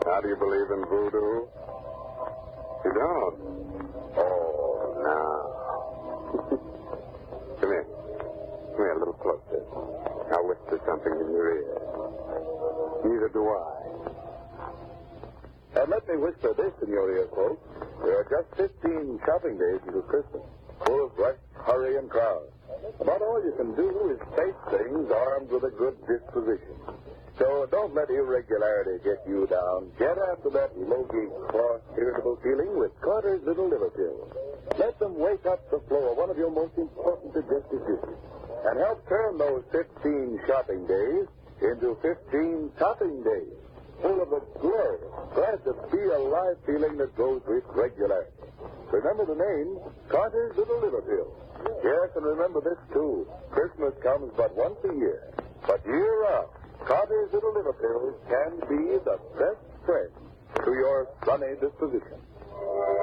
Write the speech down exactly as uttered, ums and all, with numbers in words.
Now, do you believe in voodoo? You don't? Oh, no. Come here. Come here a little closer. I'll whisper something in your ear. Neither do I. And let me whisper this in your ear, folks. There are just fifteen shopping days until Christmas, full of rush, hurry, and crowd. About all you can do is face things armed with a good disposition. So don't let irregularity get you down. Get after that low-gauge, cloth, irritable feeling with Carter's Little Liver Pills. Let them wake up the flow of one of your most important digestive juices and help turn those fifteen shopping days into fifteen topping days, full of a glorious, glad to be alive feeling that goes with regularity. Remember the name, Carter's Little Liver Pills. Yes, and remember this, too. Christmas comes but once a year. But year round, Carter's Little Liver Pills can be the best friend to your sunny disposition.